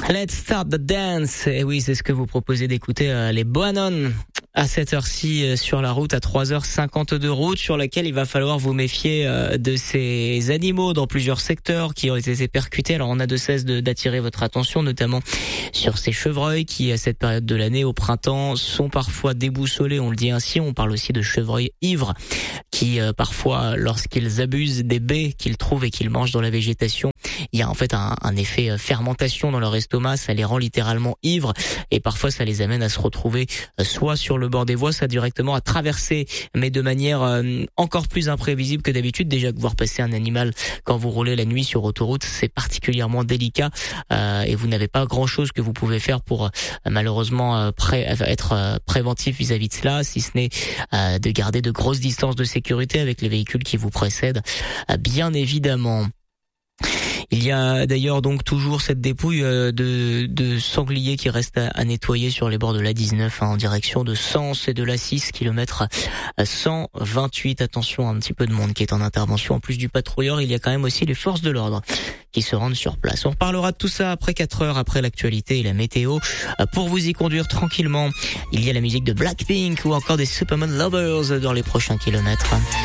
Let's start the dance. Et oui, c'est ce que vous proposez d'écouter les Boanon à cette heure-ci sur la route à 3h50 de route sur laquelle il va falloir vous méfier de ces animaux dans plusieurs secteurs qui ont été percutés. Alors on a de cesse d'attirer votre attention notamment sur ces chevreuils qui à cette période de l'année au printemps sont parfois déboussolés, on le dit ainsi. On parle aussi de chevreuils ivres qui parfois lorsqu'ils abusent des baies qu'ils trouvent et qu'ils mangent dans la végétation, il y a en fait un effet fermentation dans leur estomac, ça les rend littéralement ivres et parfois ça les amène à se retrouver soit sur le bord des voies, soit directement à traverser, mais de manière encore plus imprévisible que d'habitude. Déjà que voir passer un animal quand vous roulez la nuit sur autoroute, c'est particulièrement délicat et vous n'avez pas grand-chose que vous pouvez faire pour malheureusement être préventif vis-à-vis de cela, si ce n'est de garder de grosses distances de sécurité avec les véhicules qui vous précèdent, bien évidemment. Il y a d'ailleurs donc toujours cette dépouille de sangliers qui reste à nettoyer sur les bords de l'A19 en direction de Sens et de l'A6 km 128. Attention, un petit peu de monde qui est en intervention. En plus du patrouilleur, il y a quand même aussi les forces de l'ordre qui se rendent sur place. On reparlera de tout ça après 4 heures, après l'actualité et la météo. Pour vous y conduire tranquillement, il y a la musique de Blackpink ou encore des Superman Lovers dans les prochains kilomètres.